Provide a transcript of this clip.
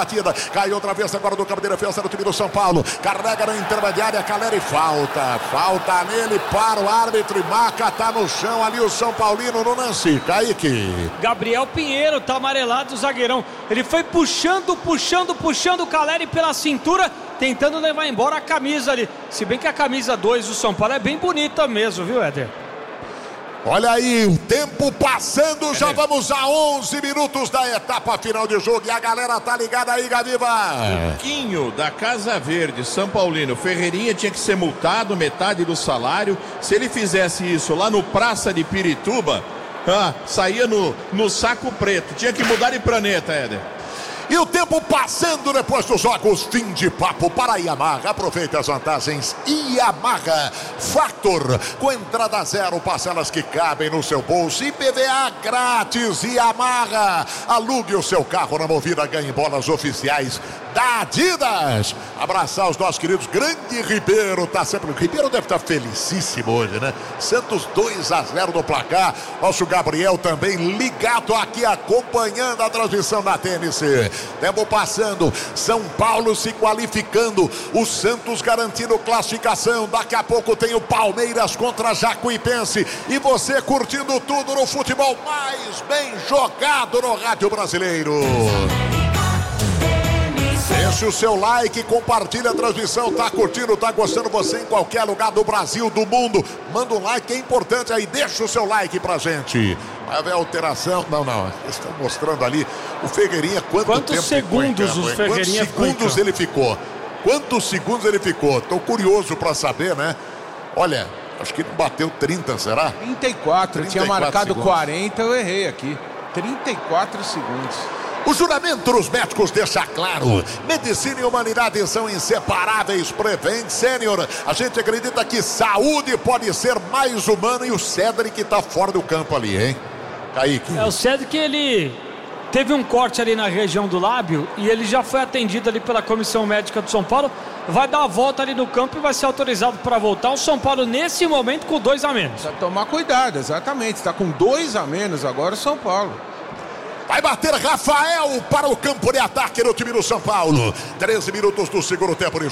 Caiu outra vez agora do campo de defesa do time do São Paulo. Carrega na intermediária, Caleri, falta nele, para o árbitro e marca, tá no chão ali o São Paulino no lance. Kaique. Gabriel Pinheiro tá amarelado, o zagueirão. Ele foi puxando o Caleri pela cintura, tentando levar embora a camisa ali. Se bem que a camisa 2 do São Paulo é bem bonita mesmo, viu, Éder? Olha aí, o tempo passando, já vamos a 11 minutos da etapa final de jogo e a galera tá ligada aí, Gaviva. Quinho da Casa Verde, São Paulino, Ferreirinha tinha que ser multado, metade do salário. Se ele fizesse isso lá no Praça de Pirituba, saía no saco preto. Tinha que mudar de planeta, Éder. E o tempo passando depois dos jogos, fim de papo para a Yamaha. Aproveite as vantagens Yamaha Factor, com entrada zero, parcelas que cabem no seu bolso, IPVA grátis. Yamaha, alugue o seu carro na Movida, ganhe bolas oficiais da Adidas. Abraçar os nossos queridos. Grande Ribeiro, tá sempre. O Ribeiro deve estar felicíssimo hoje, né? Santos 2-0 no placar. Nosso Gabriel também ligado aqui, acompanhando a transmissão da TNC. Tempo passando, São Paulo se qualificando, o Santos garantindo classificação. Daqui a pouco tem o Palmeiras contra Jacuipense e você curtindo tudo no futebol mais bem jogado no rádio brasileiro. Deixe o seu like, compartilha a transmissão, tá curtindo, tá gostando, você em qualquer lugar do Brasil, do mundo, manda um like, é importante aí, deixa o seu like pra gente. Vai haver alteração, não, eles estão mostrando ali o Ferreirinha, quantos segundos os Ferreirinha ficou? Quantos segundos ele ficou? Tô curioso pra saber, né? Olha, acho que não bateu 30, será? 34, eu tinha marcado segundos. 40, eu errei aqui, 34 segundos. O juramento dos médicos deixa claro: medicina e humanidade são inseparáveis. Prevent Senior, a gente acredita que saúde pode ser mais humana. E o Cedric tá fora do campo ali, hein, Kaique? O Cedric, ele teve um corte ali na região do lábio e ele já foi atendido ali pela comissão médica do São Paulo. Vai dar a volta ali no campo e vai ser autorizado para voltar. O São Paulo nesse momento com 2 a menos. Precisa tomar cuidado, exatamente, está com 2 a menos agora o São Paulo. Vai bater Rafael para o campo de ataque no time do São Paulo. 13 minutos do segundo tempo de